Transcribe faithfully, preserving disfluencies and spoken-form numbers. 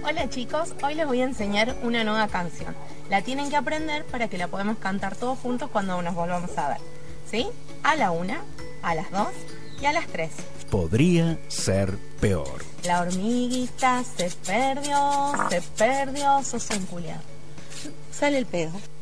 Hola chicos, hoy les voy a enseñar una nueva canción. La tienen que aprender para que la podamos cantar todos juntos cuando nos volvamos a ver. ¿Sí? A la una, a las dos y a las tres. Podría ser peor. La hormiguita se perdió, se perdió, sos un culiao. Sale el pedo.